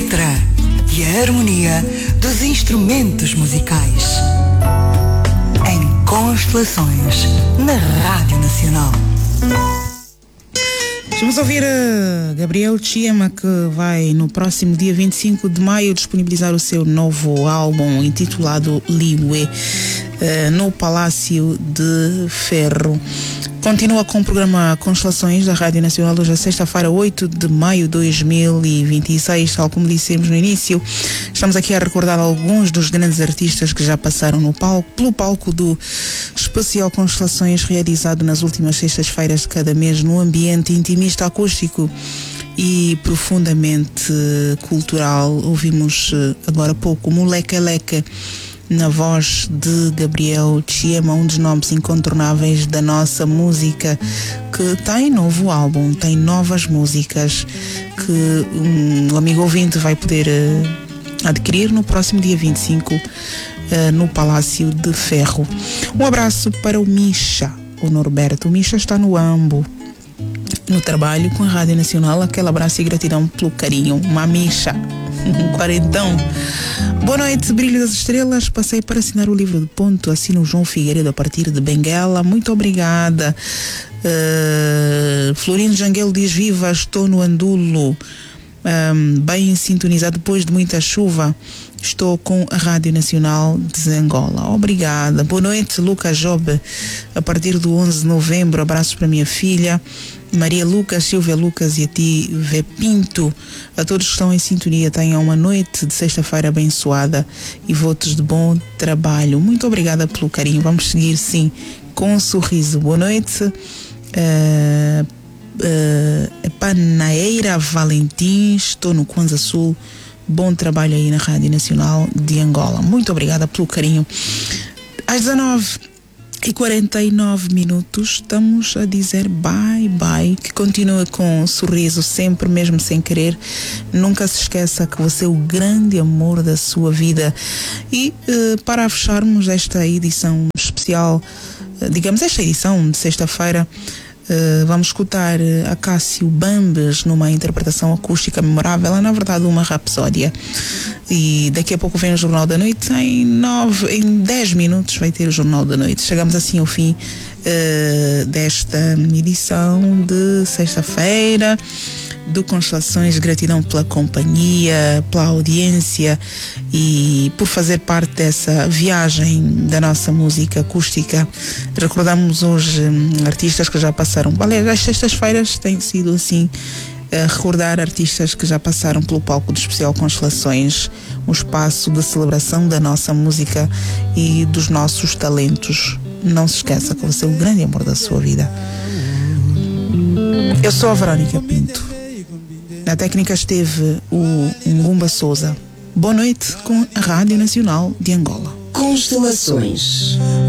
letra e a harmonia dos instrumentos musicais. Em Constelações, na Rádio Nacional. Vamos ouvir Gabriel Chiema, que vai no próximo dia 25 de maio disponibilizar o seu novo álbum intitulado Liwe, no Palácio de Ferro. Continua com o programa Constelações da Rádio Nacional hoje, sexta-feira, 8 de maio de 2026. Tal como dissemos no início, estamos aqui a recordar alguns dos grandes artistas que já passaram pelo palco do especial Constelações, realizado nas últimas sextas-feiras de cada mês, no ambiente intimista, acústico e profundamente cultural. Ouvimos agora há pouco Moleque Leque, na voz de Gabriel Chiema, um dos nomes incontornáveis da nossa música, que tem novo álbum, tem novas músicas que um amigo ouvinte vai poder adquirir no próximo dia 25 no Palácio de Ferro. Um abraço para o Misha, o Norberto. O Misha está no Ambo, no trabalho com a Rádio Nacional. Aquele abraço e gratidão pelo carinho. Uma Misha, um quarentão. Boa noite, Brilho das Estrelas. Passei para assinar o livro de ponto. Assino o João Figueiredo a partir de Benguela. Muito obrigada. Florino Janguelo diz: viva, estou no Andulo, bem sintonizado depois de muita chuva. Estou com a Rádio Nacional de Angola. Obrigada. Boa noite, Lucas Job, a partir do 11 de novembro. Abraços para minha filha Maria Lucas, Silvia Lucas e a ti, Vê Pinto. A todos que estão em sintonia, tenham uma noite de sexta-feira abençoada e votos de bom trabalho. Muito obrigada pelo carinho. Vamos seguir, sim, com um sorriso. Boa noite. Panaeira Valentim, estou no Kwanza Sul. Bom trabalho aí na Rádio Nacional de Angola. Muito obrigada pelo carinho. Às 19h49 estamos a dizer bye bye. Que continua com um sorriso sempre, mesmo sem querer. Nunca se esqueça que você é o grande amor da sua vida. E para fecharmos esta edição especial, digamos esta edição de sexta-feira, vamos escutar a Cássio Bambes numa interpretação acústica memorável. É na verdade uma rapsódia. E daqui a pouco vem o Jornal da Noite. Em 10 minutos vai ter o Jornal da Noite. Chegamos assim ao fim desta edição de sexta-feira do Constelações. Gratidão pela companhia, pela audiência e por fazer parte dessa viagem da nossa música acústica. Recordamos hoje artistas que já passaram. Aliás, as sextas-feiras têm sido assim, recordar artistas que já passaram pelo palco do especial Constelações, um espaço de celebração da nossa música e dos nossos talentos. Não se esqueça que você é o grande amor da sua vida. Eu sou a Verónica Pinto. Na técnica esteve o Ngumba Souza. Boa noite com a Rádio Nacional de Angola. Constelações.